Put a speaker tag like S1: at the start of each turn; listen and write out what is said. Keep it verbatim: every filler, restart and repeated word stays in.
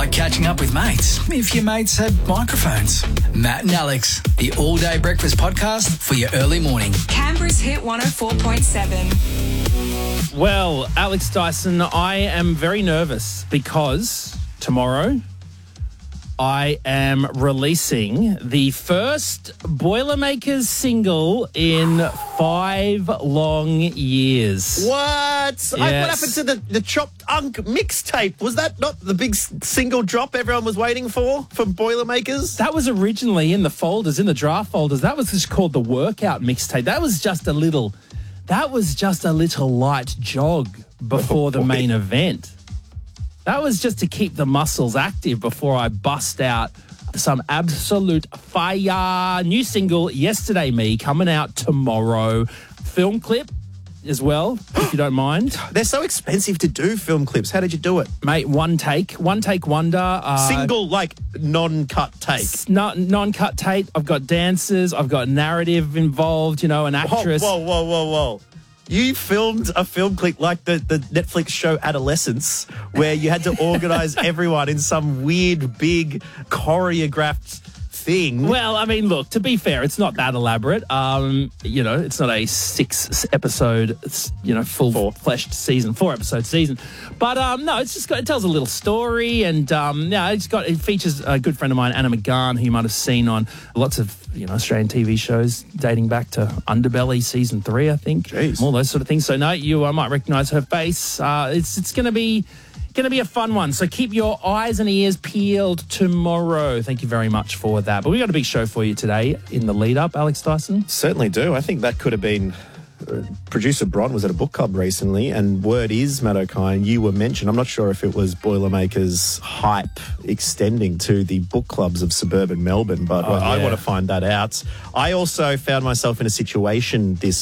S1: like catching up with mates if your mates had microphones. Matt and Alex, the all-day breakfast podcast for your early morning.
S2: Canberra's Hit one oh four point seven.
S3: Well, Alex Dyson, I am very nervous because tomorrow I am releasing the first Boilermakers single in five long years.
S4: What?
S3: Yes.
S4: I, what happened to the, the Chopped Unk mixtape? Was that not the big s- single drop everyone was waiting for from Boilermakers?
S3: That was originally in the folders, in the draft folders. That was just called the Workout mixtape. That was just a little, that was just a little light jog before the main event. That was just to keep the muscles active before I bust out some absolute fire. New single, Yesterday Me, coming out tomorrow. Film clip as well, if you don't mind.
S4: They're so expensive to do film clips. How did you do it?
S3: Mate, one take. One take wonder. Uh,
S4: Single, like, non-cut take.
S3: No, non-cut tape. I've got dancers. I've got narrative involved, you know, an actress.
S4: Whoa, whoa, whoa, whoa, whoa. You filmed a film clip like the, the Netflix show Adolescence, where you had to organise everyone in some weird, big, choreographed thing.
S3: Well, I mean, look, to be fair, it's not that elaborate. Um, you know, it's not a six-episode, you know, full-fleshed season, four-episode season. But, um, no, it's just got, it tells a little story, and, um, yeah, it's got, it features a good friend of mine, Anna McGahn, who you might have seen on lots of, you know, Australian T V shows dating back to Underbelly season three, I think.
S4: Jeez.
S3: All those sort of things. So, no, you uh, might recognise her face. Uh, it's it's going to be... Going to be a fun one, so keep your eyes and ears peeled tomorrow. Thank you very much for that. But we got a big show for you today in the lead-up, Alex Dyson.
S4: Certainly do. I think that could have been... Uh, Producer Bron was at a book club recently, and word is, Matt O'Kine, you were mentioned. I'm not sure if it was Boilermakers hype extending to the book clubs of suburban Melbourne, but
S3: Oh,
S4: I, I
S3: yeah.
S4: want to find that out. I also found myself in a situation this